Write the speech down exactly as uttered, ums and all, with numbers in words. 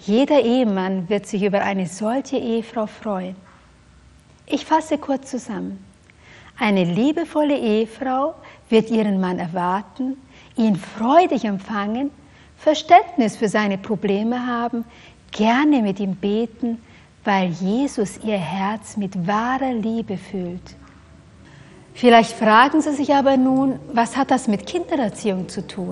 Jeder Ehemann wird sich über eine solche Ehefrau freuen. Ich fasse kurz zusammen. Eine liebevolle Ehefrau wird ihren Mann erwarten, ihn freudig empfangen, Verständnis für seine Probleme haben, gerne mit ihm beten, weil Jesus ihr Herz mit wahrer Liebe füllt. Vielleicht fragen Sie sich aber nun, was hat das mit Kindererziehung zu tun?